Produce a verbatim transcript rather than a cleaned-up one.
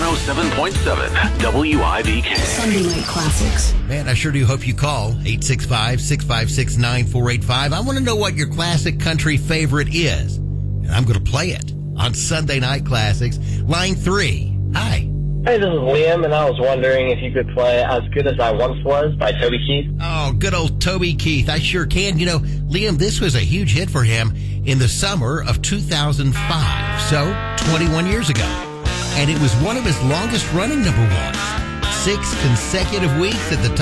oh seven point seven W I V K. Sunday Night Classics. Man, I sure do hope you call. eight six five, six five six, nine four eight five. I want to know what your classic country favorite is. And I'm going to play it on Sunday Night Classics. Line three. Hi. Hey, this is Liam, and I was wondering if you could play As Good As I Once Was by Toby Keith. Oh, good old Toby Keith. I sure can. You know, Liam, this was a huge hit for him in the summer of two thousand five, so twenty-one years ago. And it was one of his longest running number ones. Six consecutive weeks at the top.